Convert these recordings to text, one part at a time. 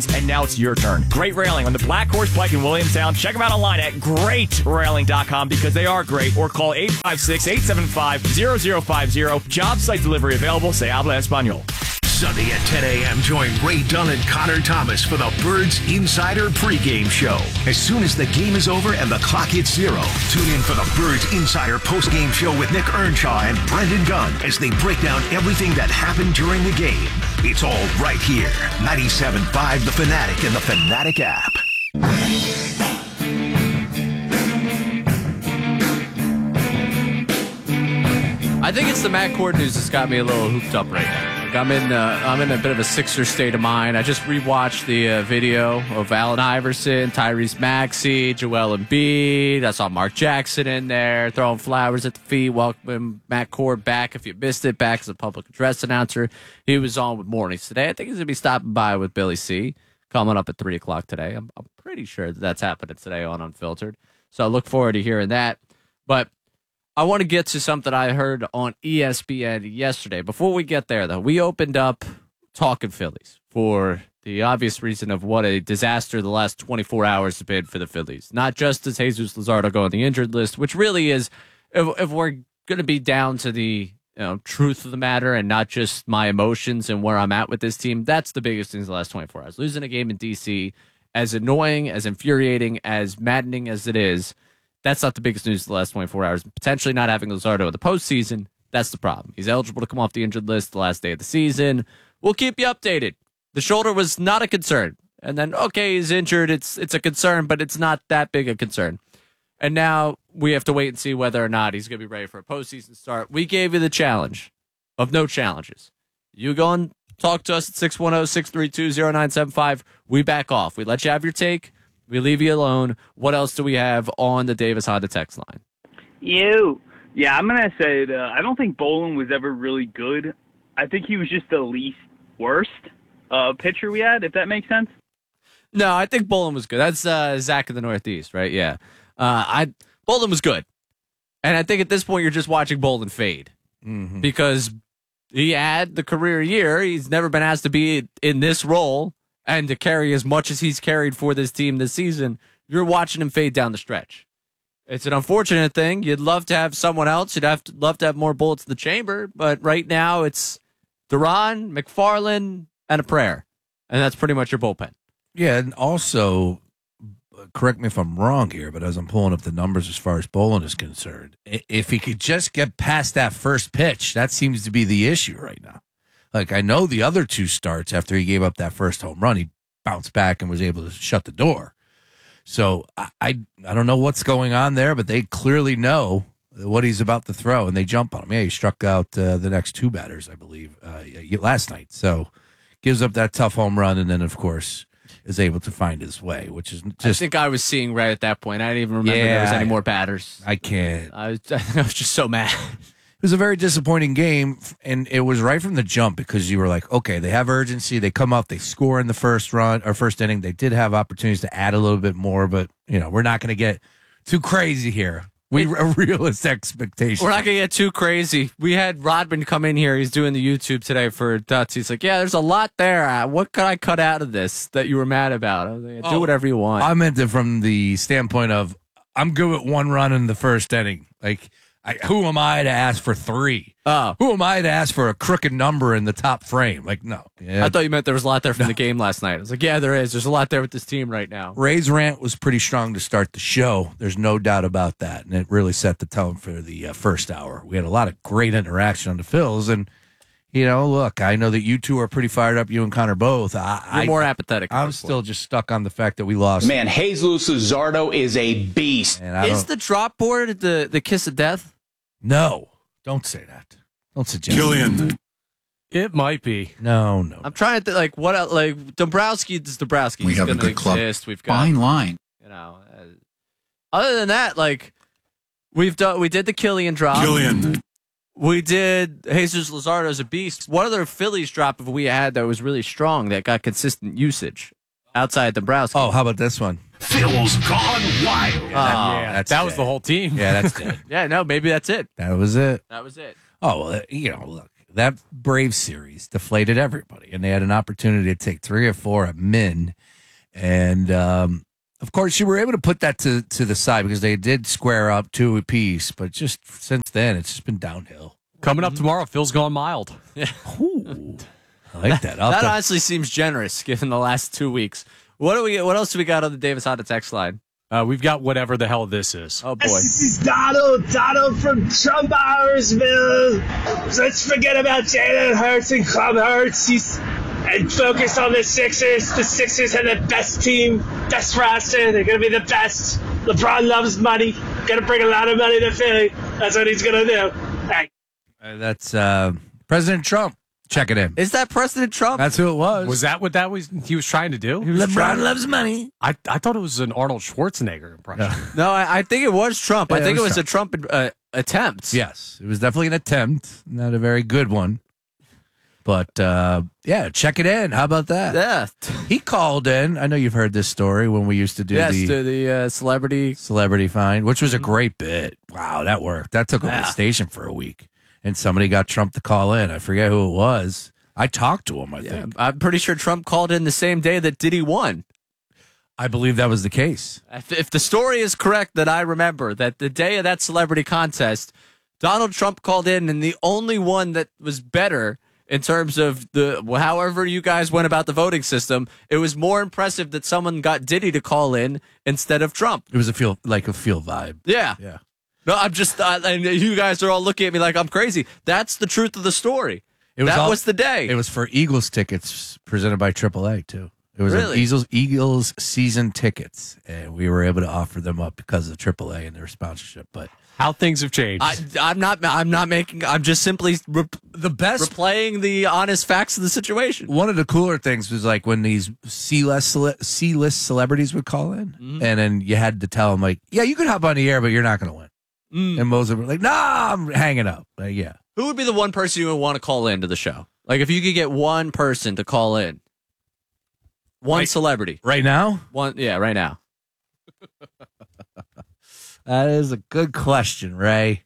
And now it's your turn. Great Railing on the Black Horse Pike in Williamstown. Check them out online at greatrailing.com because they are great. Or call 856-875-0050. Job site delivery available. Se habla español. Sunday at 10 a.m., join Ray Dunn and Connor Thomas for the Birds Insider pregame show. As soon as the game is over and the clock hits 0, tune in for the Birds Insider postgame show with Nick Earnshaw and Brendan Gunn as they break down everything that happened during the game. It's all right here. 97.5 The Fanatic and the Fanatic app. I think it's the Matt Cord news that's got me a little hooped up right now. I'm in a bit of a Sixer state of mind. I just rewatched the video of Allen Iverson, Tyrese Maxey, Joel Embiid. I saw Mark Jackson in there throwing flowers at the feet, welcoming Matt Cord back. If you missed it, back as a public address announcer. He was on with Mornings today. I think he's going to be stopping by with Billy C. coming up at 3 o'clock today. I'm pretty sure that's happening today on Unfiltered. So I look forward to hearing that. But I want to get to something I heard on ESPN yesterday. Before we get there, though, we opened up talking Phillies for the obvious reason of what a disaster the last 24 hours have been for the Phillies. Not just does Jesus Luzardo go on the injured list, which really is, if we're going to be down to the truth of the matter and not just my emotions and where I'm at with this team, that's the biggest thing in the last 24 hours. Losing a game in D.C., as annoying, as infuriating, as maddening as it is, that's not the biggest news of the last 24 hours. Potentially not having Luzardo in the postseason, that's the problem. He's eligible to come off the injured list the last day of the season. We'll keep you updated. The shoulder was not a concern. And then, okay, he's injured. It's a concern, but it's not that big a concern. And now we have to wait and see whether or not he's going to be ready for a postseason start. We gave you the challenge of no challenges. You go and talk to us at 610-632-0975. We back off. We let you have your take. We leave you alone. What else do we have on the Davis Honda text line? Yeah, I'm going to say that I don't think Bolin was ever really good. I think he was just the least worst pitcher we had, if that makes sense. No, I think Bolin was good. That's Zach in the Northeast, right? Yeah. Bolin was good. And I think at this point you're just watching Bolin fade. Mm-hmm. Because he had the career year. He's never been asked to be in this role and to carry as much as he's carried for this team this season. You're watching him fade down the stretch. It's an unfortunate thing. You'd love to have someone else. You'd love to have more bullets in the chamber. But right now it's Duran, McFarland, and a prayer. And that's pretty much your bullpen. Yeah, and also, correct me if I'm wrong here, but as I'm pulling up the numbers as far as Bolin is concerned, if he could just get past that first pitch, that seems to be the issue right now. Like, I know the other two starts after he gave up that first home run, he bounced back and was able to shut the door. So I don't know what's going on there, but they clearly know what he's about to throw, and they jump on him. Yeah, he struck out the next two batters, I believe, last night. So gives up that tough home run, and then, of course, is able to find his way, which is just... I think I was seeing right at that point. I didn't even remember there was any more batters. I can't. I was just so mad. It was a very disappointing game, and it was right from the jump because you were like, okay, they have urgency. They come up, they score in the first inning. They did have opportunities to add a little bit more, but we're not going to get too crazy here. We realist expectations. We're not going to get too crazy. We had Rodman come in here. He's doing the YouTube today for Duts. He's like, yeah, there's a lot there. What could I cut out of this that you were mad about? I was like, do whatever you want. I meant it from the standpoint of I'm good with one run in the first inning. Like, who am I to ask for three? Who am I to ask for a crooked number in the top frame? Like, no. Yeah. I thought you meant there was a lot there from the game last night. I was like, yeah, there is. There's a lot there with this team right now. Ray's rant was pretty strong to start the show. There's no doubt about that. And it really set the tone for the first hour. We had a lot of great interaction on the Phils. And, look, I know that you two are pretty fired up, you and Connor both. You're more apathetic. I'm still just stuck on the fact that we lost. Man, Jesus Luzardo is a beast. Is the drop board the kiss of death? No. Don't say that. Don't suggest Killian. It might be. No. I'm trying to think, Dombrowski is Dombrowski. We have a good club. We've got fine line. Other than that, we did the Killian drop. We did Jesus Luzardo as a beast. What other Phillies drop have we had that was really strong that got consistent usage outside Dombrowski? Oh, how about this one? Phil's gone wild. That was the whole team. Yeah, that's dead. Yeah, no, maybe that's it. That was it. That was it. Oh, well, look, that Braves series deflated everybody, and they had an opportunity to take 3 or 4 at min. And, of course, you were able to put that to the side because they did square up 2 apiece. But just since then, it's just been downhill. Coming up tomorrow, Phil's gone mild. Ooh, I like that. That honestly seems generous given the last 2 weeks. What else do we got on the Davis Honda text line? We've got whatever the hell this is. Oh, boy. This is Donald from Trump-Howersville. Let's forget about Jalen Hurts and Club Hurts and focus on the Sixers. The Sixers are the best team, best roster. They're going to be the best. LeBron loves money. Going to bring a lot of money to Philly. That's what he's going to do. Thanks. That's President Trump checking in. Is that President Trump? That's who it was. Was that what he was trying to do? LeBron loves money. I thought it was an Arnold Schwarzenegger impression. No, I think it was Trump. Yeah, I think it it was was a Trump attempt. Yes, it was definitely an attempt, not a very good one. But, yeah, check it in. How about that? Yeah. He called in. I know you've heard this story when we used to do the celebrity find, which was a great bit. Wow, that worked. That took over the station for a week. And somebody got Trump to call in. I forget who it was. I talked to him, I think. I'm pretty sure Trump called in the same day that Diddy won. I believe that was the case. If the story is correct that I remember, that the day of that celebrity contest, Donald Trump called in, and the only one that was better in terms of however you guys went about the voting system, it was more impressive that someone got Diddy to call in instead of Trump. It was a feel vibe. Yeah. Yeah. No, I'm just, and you guys are all looking at me like I'm crazy. That's the truth of the story. That was the day. It was for Eagles tickets presented by AAA, too. It was Really? Eagles season tickets, and we were able to offer them up because of AAA and their sponsorship. But How things have changed. I'm not making, I'm just simply the best replaying the honest facts of the situation. One of the cooler things was like when these C-list celebrities would call in, and then you had to tell them, like, yeah, you can hop on the air, but you're not going to win. And most of them were like, nah, I'm hanging up. Like, yeah. Who would be the one person you would want to call into the show? Like, if you could get one person to call in, one celebrity. Right now? Right now. That is a good question, Ray.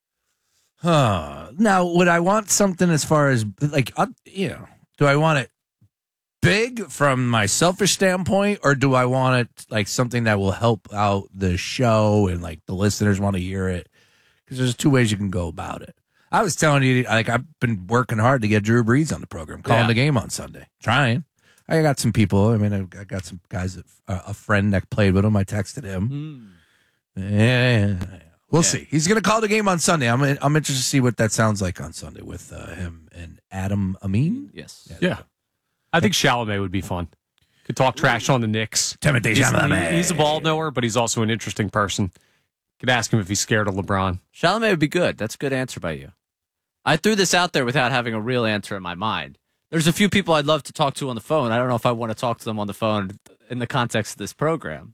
Now, would I want something as far as, like, do I want it big from my selfish standpoint, or do I want it like something that will help out the show and like the listeners want to hear it? Because there's 2 ways you can go about it. I was telling you, like, I've been working hard to get Drew Brees on the program, calling the game on Sunday, trying. I got some people. I mean, I got some guys, a friend that played with him. I texted him. Yeah. We'll see. He's going to call the game on Sunday. I'm interested to see what that sounds like on Sunday with him and Adam Amin. Yes. Yeah. I think Chalamet would be fun. Could talk trash on the Knicks. Timothy Chalamet. He's a ball knower, but he's also an interesting person. Could ask him if he's scared of LeBron. Chalamet would be good. That's a good answer by you. I threw this out there without having a real answer in my mind. There's a few people I'd love to talk to on the phone. I don't know if I want to talk to them on the phone in the context of this program.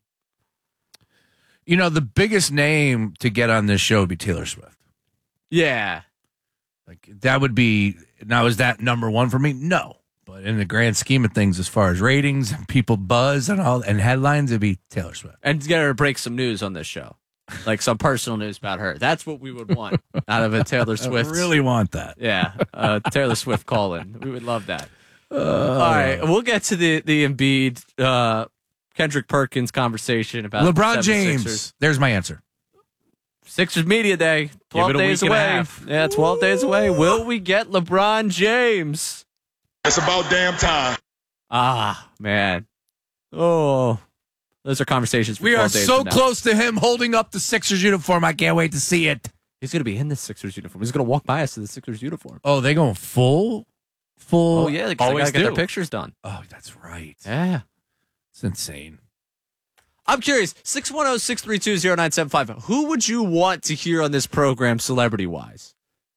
You know, the biggest name to get on this show would be Taylor Swift. Yeah. Like, that would be, now is that number one for me? No. But in the grand scheme of things, as far as ratings and people buzz and all and headlines, it'd be Taylor Swift. And get her to break some news on this show. Like some personal news about her. That's what we would want out of a Taylor Swift. I really want that. Yeah. Taylor Swift call-in. We would love that. All right. We'll get to the Embiid, Kendrick Perkins conversation about LeBron the James. 76ers. There's my answer. Sixers Media Day. 12 days away. Yeah, 12 days away. Will we get LeBron James? It's about damn time. Ah, man. Oh, those are conversations for We 12 are days so from now. close to him holding up the Sixers uniform. I can't wait to see it. He's going to be in the Sixers uniform. He's going to walk by us in the Sixers uniform. Oh, they going full? Oh, yeah. They always got to get their do. pictures done. Oh, that's right. Yeah. It's insane. I'm curious. 610-632-0975. Who would you want to hear on this program celebrity-wise?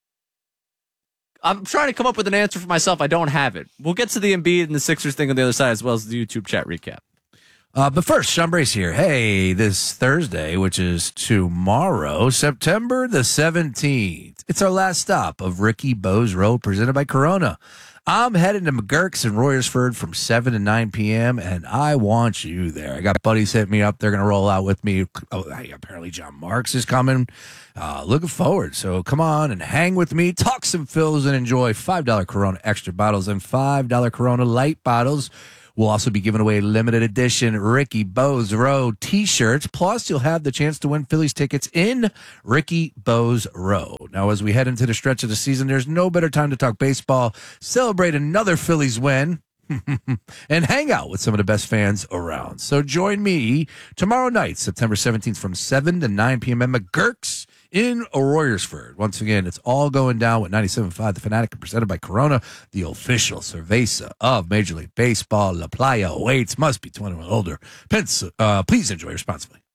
I'm trying to come up with an answer for myself. I don't have it. We'll get to the Embiid and the Sixers thing on the other side, as well as the YouTube chat recap. But first, Sean Brace here. Hey, this Thursday, which is tomorrow, September the 17th, it's our last stop of Ricky Bowes Road, presented by Corona. I'm heading to McGurk's in Royersford from 7 to 9 p.m., and I want you there. I got buddies hitting me up. They're going to roll out with me. Oh, hey, apparently John Marks is coming. Looking forward. So come on and hang with me, talk some fills, and enjoy $5 Corona extra bottles and $5 Corona light bottles. We'll also be giving away limited edition Ricky Bowes Row t-shirts. Plus, you'll have the chance to win Phillies tickets in Ricky Bowes Row. Now, as we head into the stretch of the season, there's no better time to talk baseball, celebrate another Phillies win, and hang out with some of the best fans around. So join me tomorrow night, September 17th from 7 to 9 p.m. at McGurk's in Royersford. Once again, it's all going down with 97.5 The Fanatic, presented by Corona, the official cerveza of Major League Baseball. La Playa awaits. Must be 21 or older. Please enjoy responsibly.